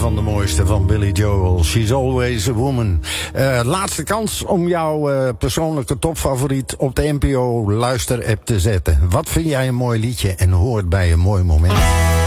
van de mooiste van Billy Joel. She's Always a Woman. Laatste kans om jouw persoonlijke topfavoriet op de NPO luisterapp te zetten. Wat vind jij een mooi liedje en hoort bij een mooi moment?